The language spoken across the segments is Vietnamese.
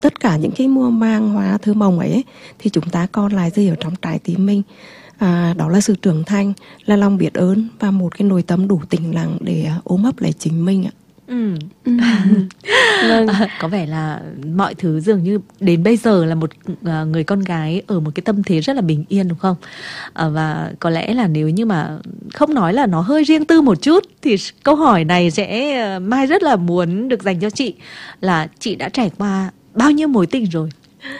tất cả những cái mùa màng hoa thơ mộng ấy thì chúng ta còn lại gì ở trong trái tim mình. Đó là sự trưởng thành, là lòng biết ơn và một cái nội tâm đủ tĩnh lặng để ôm ấp lại chính mình ạ. Vâng. Có vẻ là mọi thứ dường như đến bây giờ là một người con gái ở một cái tâm thế rất là bình yên, đúng không? Và có lẽ là nếu như mà không nói là nó hơi riêng tư một chút thì câu hỏi này sẽ Mai rất là muốn được dành cho chị, là chị đã trải qua bao nhiêu mối tình rồi?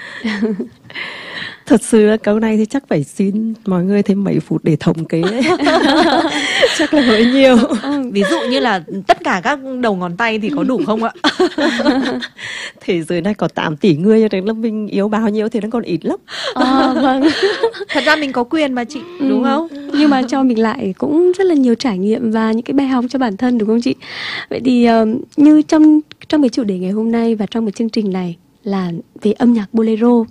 Thật sự câu này thì chắc phải xin mọi người thêm mấy phút để thống kê ấy. Chắc là hơi nhiều. Ví dụ như là tất cả các đầu ngón tay thì có đủ không ạ? Thế giới này có 8 tỷ người, cho nên là mình yêu bao nhiêu thì nó còn ít lắm. Vâng. Thật ra mình có quyền mà chị, đúng không? Nhưng mà cho mình lại cũng rất là nhiều trải nghiệm và những cái bài học cho bản thân, đúng không chị? Vậy thì như trong cái chủ đề ngày hôm nay và trong cái chương trình này là về âm nhạc bolero.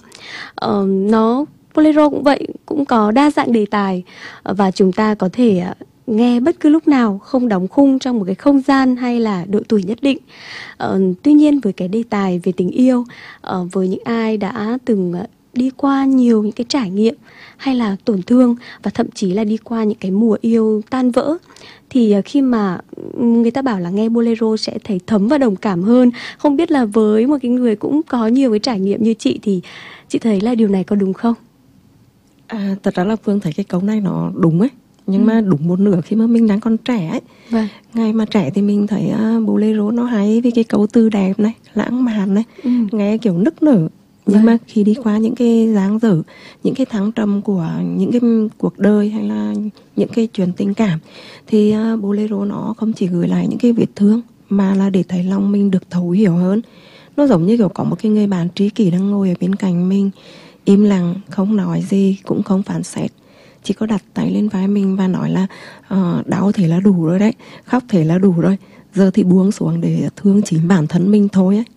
Bolero cũng vậy, cũng có đa dạng đề tài và chúng ta có thể nghe bất cứ lúc nào, không đóng khung trong một cái không gian hay là độ tuổi nhất định. Tuy nhiên với cái đề tài về tình yêu, với những ai đã từng đi qua nhiều những cái trải nghiệm hay là tổn thương và thậm chí là đi qua những cái mùa yêu tan vỡ, thì khi mà người ta bảo là nghe bolero sẽ thấy thấm và đồng cảm hơn. Không biết là với một cái người cũng có nhiều cái trải nghiệm như chị thì chị thấy là điều này có đúng không? Thật ra là Phương thấy cái câu này nó đúng ấy. Nhưng mà đúng một nửa khi mà mình đang còn trẻ ấy. Vâng. Ngày mà trẻ thì mình thấy bolero nó hay vì cái câu từ đẹp này, lãng mạn này, nghe kiểu nức nở. Nhưng mà khi đi qua những cái dáng dở, những cái thăng trầm của những cái cuộc đời hay là những cái chuyện tình cảm, thì bolero nó không chỉ gửi lại những cái vết thương mà là để thấy lòng mình được thấu hiểu hơn. Nó giống như kiểu có một cái người bạn tri kỷ đang ngồi ở bên cạnh mình, im lặng, không nói gì, cũng không phán xét, chỉ có đặt tay lên vai mình và nói là đau thế là đủ rồi đấy, khóc thế là đủ rồi, giờ thì buông xuống để thương chính bản thân mình thôi ấy.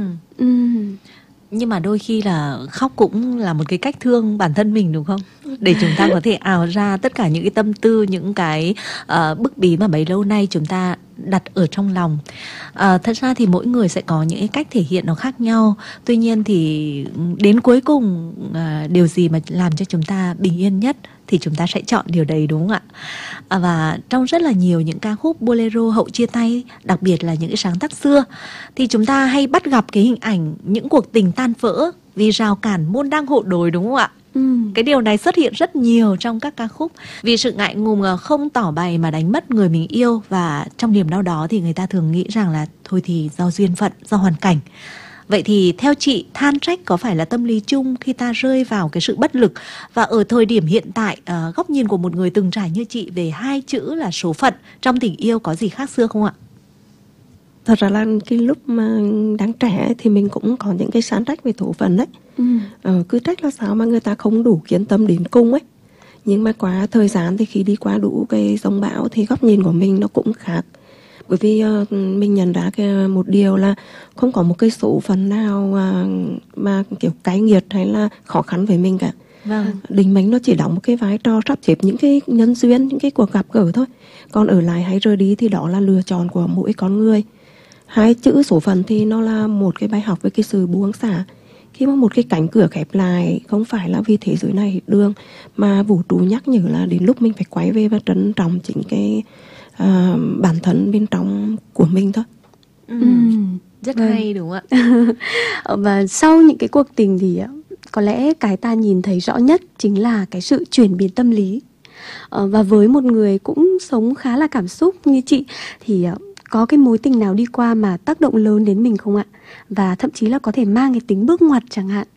Nhưng mà đôi khi là khóc cũng là một cái cách thương bản thân mình, đúng không? Để chúng ta có thể ào ra tất cả những cái tâm tư, những cái bức bí mà bấy lâu nay chúng ta đặt ở trong lòng. Thật ra thì mỗi người sẽ có những cái cách thể hiện nó khác nhau. Tuy nhiên thì đến cuối cùng điều gì mà làm cho chúng ta bình yên nhất thì chúng ta sẽ chọn điều đấy, đúng không ạ? Và trong rất là nhiều những ca khúc bolero hậu chia tay, đặc biệt là những cái sáng tác xưa, thì chúng ta hay bắt gặp cái hình ảnh những cuộc tình tan vỡ vì rào cản môn đăng hộ đối, đúng không ạ? Cái điều này xuất hiện rất nhiều trong các ca khúc. Vì sự ngại ngùng không tỏ bày mà đánh mất người mình yêu, và trong niềm đau đó thì người ta thường nghĩ rằng là thôi thì do duyên phận, do hoàn cảnh. Vậy thì theo chị, than trách có phải là tâm lý chung khi ta rơi vào cái sự bất lực? Và ở thời điểm hiện tại, góc nhìn của một người từng trải như chị về hai chữ là số phận trong tình yêu có gì khác xưa không ạ? Thật ra là cái lúc mà đang trẻ thì mình cũng có những cái sán trách về số phận đấy. Cứ trách là sao mà người ta không đủ kiên tâm đến cùng ấy. Nhưng mà qua thời gian thì khi đi qua đủ cái dòng bão thì góc nhìn của mình nó cũng khác. Bởi vì mình nhận ra một điều là không có một cái số phận nào mà kiểu cay nghiệt hay là khó khăn với mình cả. Định mệnh nó chỉ đóng một cái vai trò sắp xếp những cái nhân duyên, những cái cuộc gặp gỡ thôi. Còn ở lại hay rời đi thì đó là lựa chọn của mỗi con người. Hai chữ số phận thì nó là một cái bài học với cái sự buông xả. Khi mà một cái cánh cửa khép lại, không phải là vì thế giới này đường, mà vũ trụ nhắc nhở là đến lúc mình phải quay về và trân trọng chính cái bản thân bên trong của mình thôi. Rất hay, đúng không ạ? Và sau những cái cuộc tình thì có lẽ cái ta nhìn thấy rõ nhất chính là cái sự chuyển biến tâm lý. Và với một người cũng sống khá là cảm xúc như chị thì có cái mối tình nào đi qua mà tác động lớn đến mình không ạ? Và thậm chí là có thể mang cái tính bước ngoặt chẳng hạn.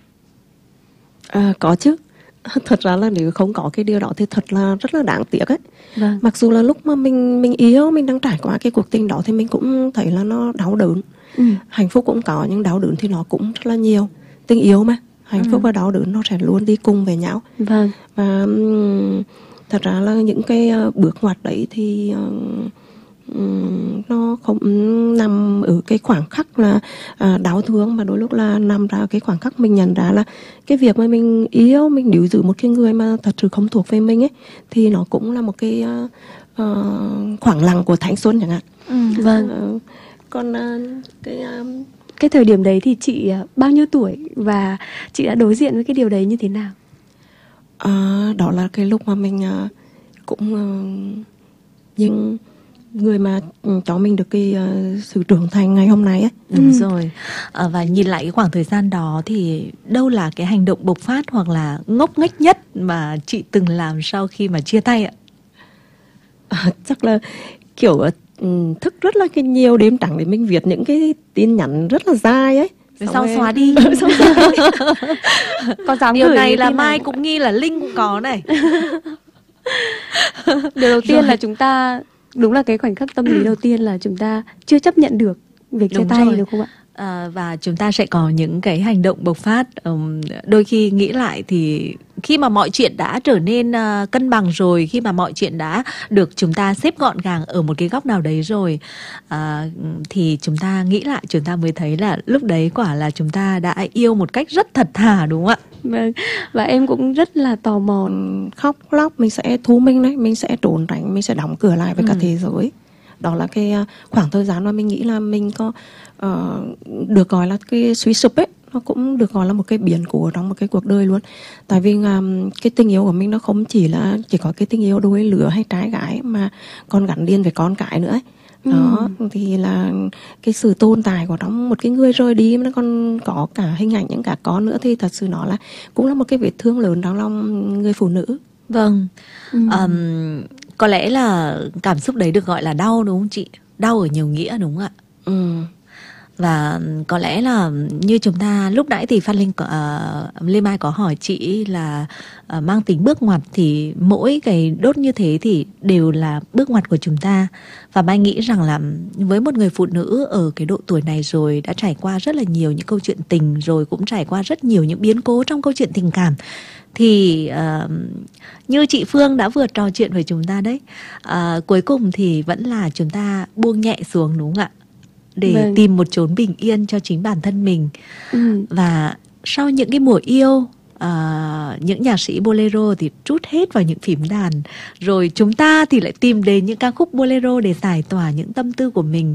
Có chứ. Thật ra là nếu không có cái điều đó thì thật là rất là đáng tiếc ấy. Mặc dù là lúc mà mình yêu, mình đang trải qua cái cuộc tình đó thì mình cũng thấy là nó đau đớn. Hạnh phúc cũng có, nhưng đau đớn thì nó cũng rất là nhiều. Tình yêu mà, hạnh phúc và đau đớn nó sẽ luôn đi cùng với nhau. Và thật ra là những cái bước ngoặt đấy thì nó không nằm ở cái khoảng khắc là đau thương, mà đôi lúc là nằm ra cái khoảng khắc mình nhận ra là cái việc mà mình yêu, mình níu giữ một cái người mà thật sự không thuộc về mình ấy, thì nó cũng là một cái khoảng lặng của thanh xuân chẳng hạn. Còn cái thời điểm đấy thì chị bao nhiêu tuổi và chị đã đối diện với cái điều đấy như thế nào? Đó là cái lúc mà mình cũng những người mà cho mình được cái sự trưởng thành ngày hôm nay ấy. Đúng rồi. Và nhìn lại cái khoảng thời gian đó thì đâu là cái hành động bộc phát hoặc là ngốc nghếch nhất mà chị từng làm sau khi mà chia tay ạ? Chắc là kiểu thức rất là cái nhiều đêm trắng để mình viết những cái tin nhắn rất là dài ấy. Sau xóa đi. Có dám Điều gửi này là tin Mai nào? cũng nghi là Linh cũng có này. Điều đầu tiên là chúng ta, đúng là cái khoảnh khắc tâm lý đầu tiên là chúng ta chưa chấp nhận được việc chia Đúng tay, rồi. đúng không ạ? Và chúng ta sẽ có những cái hành động bộc phát. Đôi khi nghĩ lại thì khi mà mọi chuyện đã trở nên cân bằng rồi, khi mà mọi chuyện đã được chúng ta xếp gọn gàng ở một cái góc nào đấy rồi, thì chúng ta nghĩ lại, chúng ta mới thấy là lúc đấy quả là chúng ta đã yêu một cách rất thật thà, đúng không ạ? Vâng. Và em cũng rất là tò mò. Khóc lóc mình sẽ thu mình đấy, mình sẽ trốn tránh, mình sẽ đóng cửa lại với cả thế giới. Đó là cái khoảng thời gian mà mình nghĩ là mình có được gọi là cái suy sụp ấy, nó cũng được gọi là một cái biến cố trong một cái cuộc đời luôn. Tại vì cái tình yêu của mình nó không chỉ có cái tình yêu đôi lứa hay trai gái mà còn gắn liền với con cái nữa ấy. Đó thì là cái sự tồn tại của trong một cái người rời đi mà nó còn có cả hình ảnh những cả con nữa, thì thật sự nó là cũng là một cái vết thương lớn trong lòng người phụ nữ. Vâng. Có lẽ là cảm xúc đấy được gọi là đau, đúng không chị? Đau ở nhiều nghĩa, đúng không ạ? Và có lẽ là như chúng ta lúc nãy thì Phan Linh Lê Mai có hỏi chị là mang tính bước ngoặt, thì mỗi cái đốt như thế thì đều là bước ngoặt của chúng ta. Và Mai nghĩ rằng là với một người phụ nữ ở cái độ tuổi này rồi, đã trải qua rất là nhiều những câu chuyện tình, rồi cũng trải qua rất nhiều những biến cố trong câu chuyện tình cảm, thì như chị Phương đã vừa trò chuyện với chúng ta đấy, cuối cùng thì vẫn là chúng ta buông nhẹ xuống, đúng không ạ? Để tìm một chốn bình yên cho chính bản thân mình. Và sau những cái mùa yêu, những nhạc sĩ bolero thì trút hết vào những phím đàn, rồi chúng ta thì lại tìm đến những ca khúc bolero để giải tỏa những tâm tư của mình.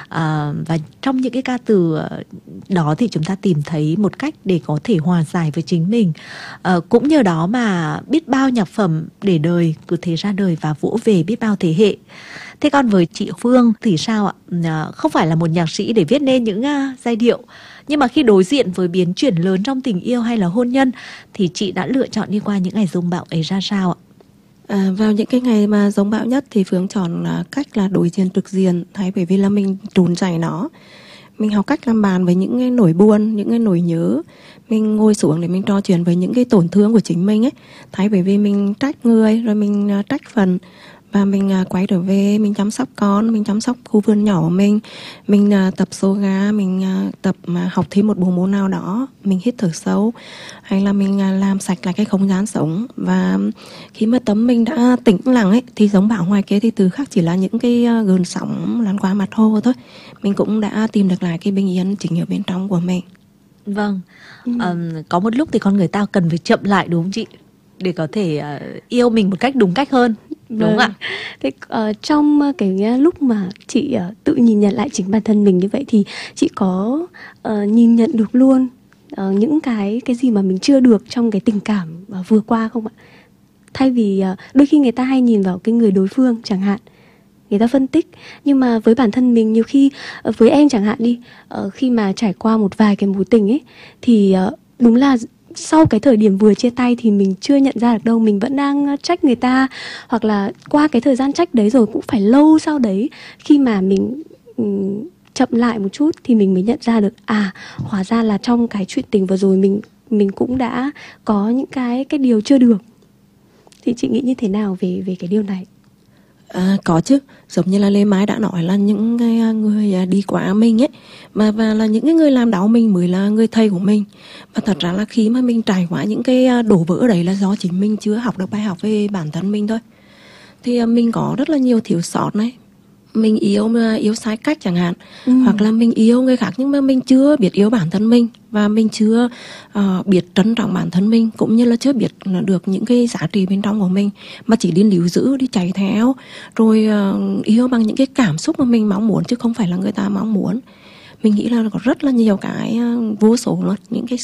Và trong những cái ca từ đó thì chúng ta tìm thấy một cách để có thể hòa giải với chính mình. Cũng nhờ đó mà biết bao nhạc phẩm để đời cứ thế ra đời và vỗ về biết bao thế hệ. Thế còn với chị Phương thì sao ạ? Không phải là một nhạc sĩ để viết nên những giai điệu, nhưng mà khi đối diện với biến chuyển lớn trong tình yêu hay là hôn nhân thì chị đã lựa chọn đi qua những ngày dông bão ấy ra sao ạ? Vào những cái ngày mà dông bão nhất thì Phương chọn cách là đối diện trực diện, thay bởi vì là mình trốn tránh nó. Mình học cách làm bạn với những cái nỗi buồn, những cái nỗi nhớ. Mình ngồi xuống để mình trò chuyện với những cái tổn thương của chính mình ấy, thay bởi vì mình trách người rồi mình trách phần. Và mình quay trở về, mình chăm sóc con, mình chăm sóc khu vườn nhỏ của mình tập yoga, mình tập học thêm một bộ môn nào đó, mình hít thở sâu, hay là mình làm sạch lại cái không gian sống. Và khi mà tâm mình đã tĩnh lặng ấy, thì giống bão ngoài kia thì từ khắc chỉ là những cái gợn sóng lăn qua mặt hồ thôi. Mình cũng đã tìm được lại cái bình yên chính ở bên trong của mình. Vâng. Có một lúc thì con người ta cần phải chậm lại, đúng không chị? Để có thể yêu mình một cách đúng cách hơn, đúng không ạ? Thế trong cái lúc mà chị tự nhìn nhận lại chính bản thân mình như vậy thì chị có nhìn nhận được luôn những cái gì mà mình chưa được trong cái tình cảm vừa qua không ạ? Thay vì đôi khi người ta hay nhìn vào cái người đối phương chẳng hạn, người ta phân tích, nhưng mà với bản thân mình nhiều khi, với em chẳng hạn đi, khi mà trải qua một vài cái mối tình ấy thì đúng là sau cái thời điểm vừa chia tay thì mình chưa nhận ra được đâu, mình vẫn đang trách người ta, hoặc là qua cái thời gian trách đấy rồi cũng phải lâu sau đấy, khi mà mình chậm lại một chút thì mình mới nhận ra được hóa ra là trong cái chuyện tình vừa rồi mình cũng đã có những cái điều chưa được. Thì chị nghĩ như thế nào về cái điều này? Có chứ, giống như là Lê Mai đã nói là những cái người đi qua mình ấy, và là những cái người làm đau mình mới là người thầy của mình. Và thật ra là khi mà mình trải qua những cái đổ vỡ đấy là do chính mình chưa học được bài học về bản thân mình thôi. Thì mình có rất là nhiều thiếu sót này. Mình yêu mà yêu sai cách chẳng hạn, hoặc là mình yêu người khác nhưng mà mình chưa biết yêu bản thân mình, và mình chưa biết trân trọng bản thân mình, cũng như là chưa biết được những cái giá trị bên trong của mình, mà chỉ đi níu giữ, đi chạy theo, rồi yêu bằng những cái cảm xúc mà mình mong muốn chứ không phải là người ta mong muốn. mình nghĩ là có rất là nhiều cái vô số luôn những cái